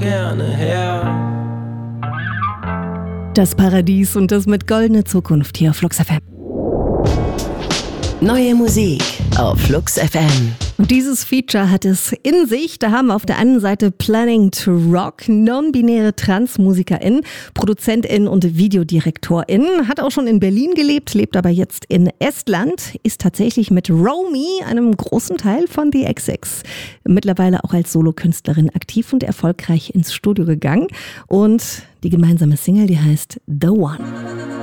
gerne her. Das Paradies und das mit Goldene Zukunft hier auf Flux FM. Neue Musik auf Flux FM. Und dieses Feature hat es in sich. Da haben wir auf der einen Seite Planning to Rock, non-binäre TransmusikerInnen, ProduzentInnen und VideodirektorInnen. Hat auch schon in Berlin gelebt, lebt aber jetzt in Estland, ist tatsächlich mit Romy, einem großen Teil von The XX, mittlerweile auch als Solokünstlerin aktiv und erfolgreich ins Studio gegangen. Und die gemeinsame Single, die heißt The One.